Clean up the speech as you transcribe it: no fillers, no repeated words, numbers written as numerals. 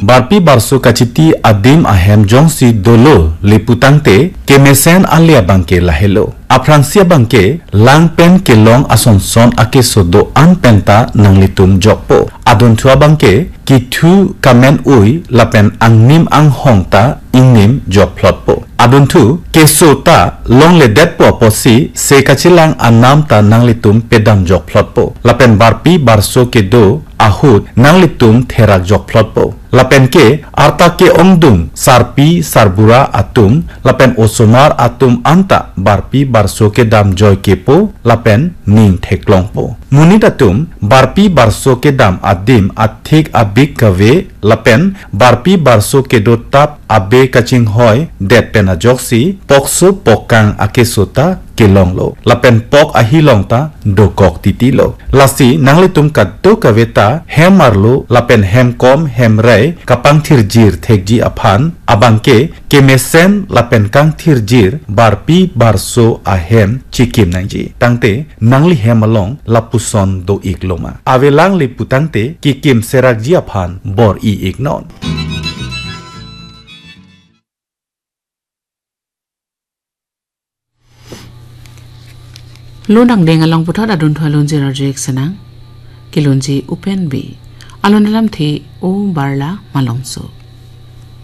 barpi barso kachiti adim ahem jongsi dolo leputangte kemesen alia bangke lahelo afransia bangke langpen kelong asonson ake sodo anpenta nanglitum jokpo adon thua bangke kithu kamen ui lapen angnim anghongta ingnim joplotpo adon thu kesota longle detpo posi se kachilang anamta nanglitum pedam joplotpo lapen barpi barso kedo ahut nanglitum therak joplotpo lapen ke arta ke ongdung sarpi sarbura atum lapen osomar atum anta barpi barso ke dam joy kepo lapen ning theklongpo munitatum barpi barso ke dam adim athik abik kave lapen barpi barso ke dotap abe kaching hoy det pena joksi pokso pokang akesota kelonglo lapen pok ahilongta dokok titilo lasi nanglitum kaddo kaveta hemarlo lapen hemkom hemrai kapang thirjir thekji aphan abangke kemesen lapen kang thirjir barpi barso ahem chikim nangji tangte nangli hemalong lapuson do ikloma avelang liputangte kikim serakji aphan bor I ignon Lunang deng along putot adun thua lunji rajek senang kilunji upen bi alon dalam thi o barla malongso